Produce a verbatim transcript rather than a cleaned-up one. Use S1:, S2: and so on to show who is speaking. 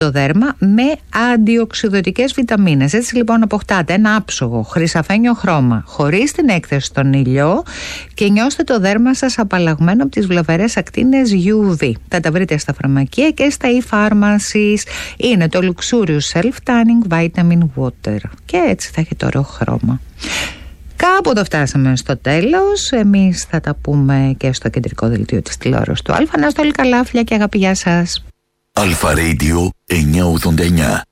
S1: το δέρμα με αντιοξυδωτικές βιταμίνες. Έτσι λοιπόν αποκτάτε ένα άψογο χρυσαφένιο χρώμα χωρίς την έκθεση στον ήλιο και νιώστε το δέρμα σας απαλλαγμένο από τις βλαβερές ακτίνες γιου βι. Θα τα βρείτε στα φαρμακεία και στα e-pharmacies. Είναι το Luxurious Self Tanning Vitamin Water και έτσι θα έχει το ωραίο χρώμα. Κάπου εδώ φτάσαμε στο τέλος. Εμείς θα τα πούμε και στο κεντρικό δελτίο της τηλεόρασης του Α. Να είστε όλοι καλά, φιλιά και αγάπη, γεια σας.
S2: Αλφα Radio εννιακόσια ογδόντα εννιά.